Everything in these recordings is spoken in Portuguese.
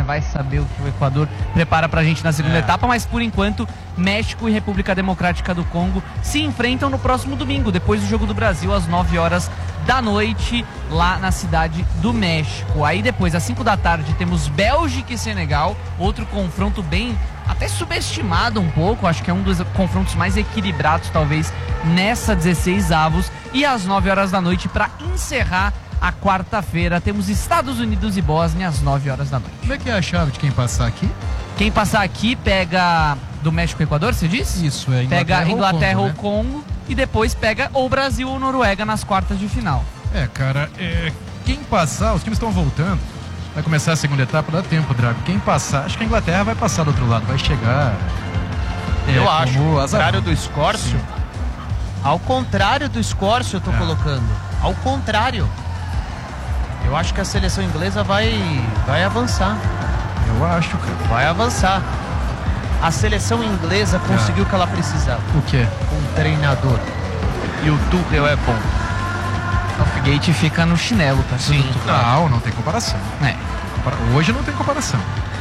Vai saber o que o Equador prepara pra gente na segunda etapa, mas por enquanto México e República Democrática do Congo se enfrentam no próximo domingo, depois do Jogo do Brasil, às 9 horas da noite, lá na cidade do México. Aí depois, às 5 da tarde, temos Bélgica e Senegal, outro confronto bem, até subestimado um pouco, acho que é um dos confrontos mais equilibrados, talvez, nessa 16 avos. E às 9 horas da noite, para encerrar a quarta-feira, temos Estados Unidos e Bósnia às 9 horas da noite. Como é que é a chave de quem passar aqui? Quem passar aqui pega do México e Equador, você disse? Isso, é Pega Inglaterra ou Congo, Congo, e depois pega ou Brasil ou Noruega nas quartas de final. Cara, quem passar, os times estão voltando, vai começar a segunda etapa, dá tempo, Drago. Quem passar, acho que a Inglaterra vai passar do outro lado, vai chegar... Eu acho, ao contrário do Escórcio, eu tô colocando. Ao contrário. Eu acho que a seleção inglesa vai avançar. Eu acho, cara. Vai avançar. A seleção inglesa conseguiu o que ela precisava. O quê? Um treinador. E o Tuchel é bom. Southgate fica no chinelo, tá? Sim. Não tem comparação. Hoje não tem comparação.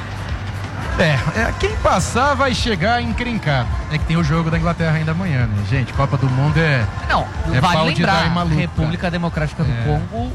Quem passar vai chegar encrencado. É que tem o jogo da Inglaterra ainda amanhã, né? Gente, Copa do Mundo vale lembrar, maluco, República Democrática do Congo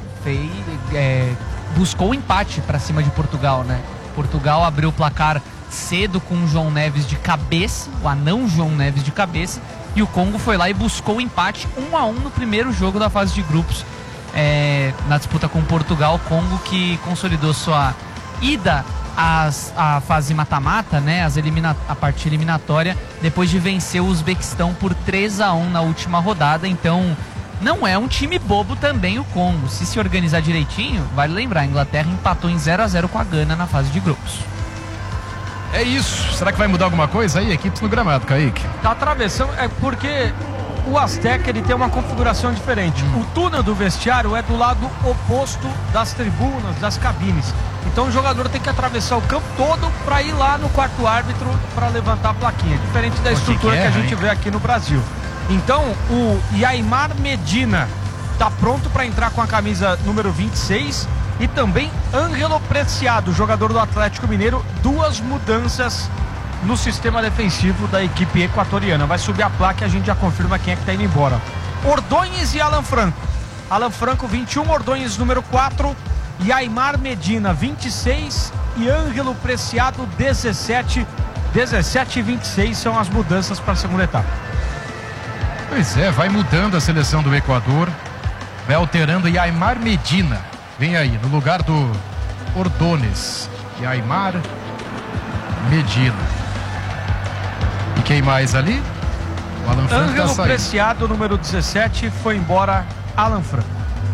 buscou o empate pra cima de Portugal, né? Portugal abriu o placar cedo com o João Neves de cabeça, o anão João Neves de cabeça, e o Congo foi lá e buscou o empate 1-1 no primeiro jogo da fase de grupos, na disputa com Portugal. Congo que consolidou sua ida à fase mata-mata, né, a parte eliminatória, depois de vencer o Uzbequistão por 3-1 na última rodada. Então não é um time bobo também o Congo. Se organizar direitinho, vale lembrar, a Inglaterra empatou em 0-0 com a Gana na fase de grupos. É isso. Será que vai mudar alguma coisa aí? Equipes no gramado, Kaique. Tá atravessando, porque o Azteca ele tem uma configuração diferente. O túnel do vestiário é do lado oposto das tribunas, das cabines. Então o jogador tem que atravessar o campo todo para ir lá no quarto árbitro para levantar a plaquinha. Diferente da estrutura que a gente vê aqui no Brasil. Então o Yaimar Medina tá pronto para entrar com a camisa número 26. E também Ângelo Preciado, jogador do Atlético Mineiro. Duas mudanças no sistema defensivo da equipe equatoriana. Vai subir a placa e a gente já confirma quem é que tá indo embora. Ordonhes e Alan Franco. Alan Franco 21, Ordonhes número 4, Yaimar Medina 26 e Ângelo Preciado 17. 17 e 26 são as mudanças para a segunda etapa. Pois vai mudando a seleção do Equador, vai alterando Yaimar Medina. Vem aí, no lugar do Ordonhes, Yaimar Medina. E quem mais ali? O Alan Franco. Ângelo Preciado, número 17, foi embora. Alan Franco.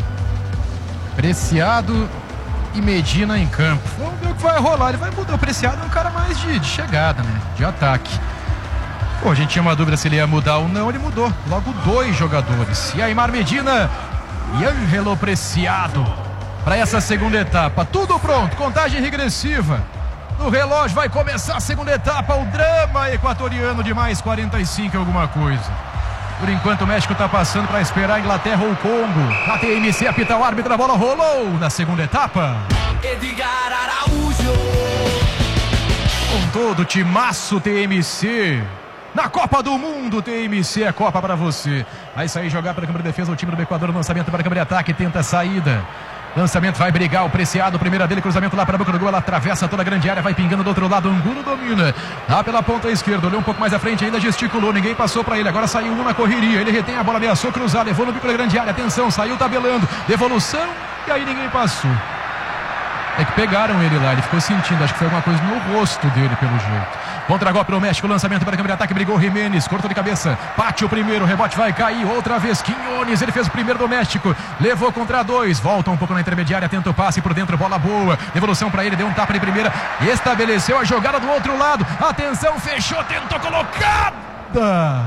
Preciado e Medina em campo. Vamos ver o que vai rolar. Ele vai mudar. O Preciado é um cara mais de chegada, né? De ataque. A gente tinha uma dúvida se ele ia mudar ou não. Ele mudou. Logo 2 jogadores. Yaimar Medina e Ângelo Preciado para essa segunda etapa. Tudo pronto. Contagem regressiva. No relógio vai começar a segunda etapa. O drama equatoriano de mais 45 alguma coisa. Por enquanto o México está passando para esperar a Inglaterra ou o Congo. A TMC apita o árbitro, a bola rolou na segunda etapa. Edgar Araújo. Com todo o timaço TMC. Na Copa do Mundo, TMC é Copa para você. Vai sair jogar para a câmara de defesa o time do Equador. Lançamento para a câmara de ataque, tenta a saída. Lançamento vai brigar, o Preciado, primeira dele, cruzamento lá para a boca do gol, ela atravessa toda a grande área, vai pingando do outro lado, Angulo domina, lá pela ponta esquerda, olhou um pouco mais à frente, ainda gesticulou, ninguém passou para ele, agora saiu um na correria, ele retém a bola, ameaçou cruzar, levou no bico da grande área, atenção, saiu tabelando, devolução, e aí ninguém passou. É que pegaram ele lá, ele ficou sentindo, acho que foi alguma coisa no rosto dele, pelo jeito. Contra-golpe pelo México, lançamento para a câmera de ataque, brigou Jimenez, cortou de cabeça, bate o primeiro, rebote vai cair, outra vez, Quinones, ele fez o primeiro do México, levou contra 2, volta um pouco na intermediária, tenta o passe por dentro, bola boa, devolução para ele, deu um tapa de primeira, estabeleceu a jogada do outro lado, atenção, fechou, tentou colocada!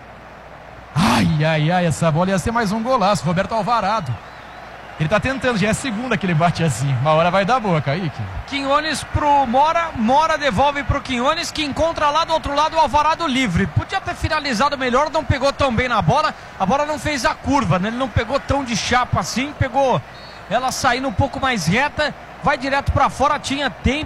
Ai, essa bola ia ser mais um golaço, Roberto Alvarado. Ele tá tentando, já é a segunda que ele bate assim. Uma hora vai dar boa, Kaique. Quinones pro Mora, Mora devolve pro Quinones, que encontra lá do outro lado o Alvarado livre. Podia ter finalizado melhor, não pegou tão bem na bola. A bola não fez a curva, né? Ele não pegou tão de chapa assim, pegou ela saindo um pouco mais reta, vai direto pra fora, tinha tempo.